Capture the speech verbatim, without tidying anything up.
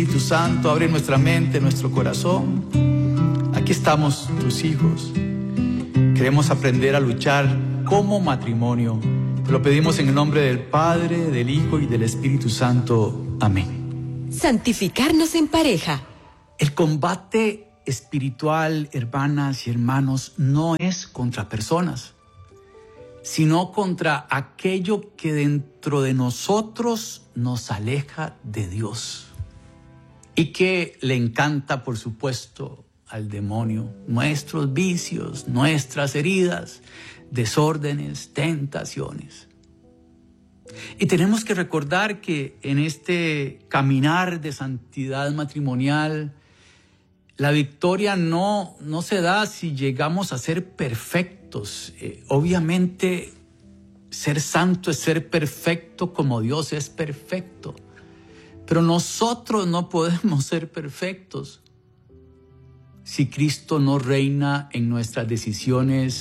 Espíritu Santo, abre nuestra mente, nuestro corazón. Aquí estamos, tus hijos. Queremos aprender a luchar como matrimonio. Te lo pedimos en el nombre del Padre, del Hijo y del Espíritu Santo. Amén. Santificarnos en pareja. El combate espiritual, hermanas y hermanos, no es contra personas, sino contra aquello que dentro de nosotros nos aleja de Dios y que le encanta, por supuesto, al demonio, nuestros vicios, nuestras heridas, desórdenes, tentaciones. Y tenemos que recordar que en este caminar de santidad matrimonial, la victoria no, no se da si llegamos a ser perfectos. Eh, obviamente, ser santo es ser perfecto como Dios es perfecto. Pero nosotros no podemos ser perfectos si Cristo no reina en nuestras decisiones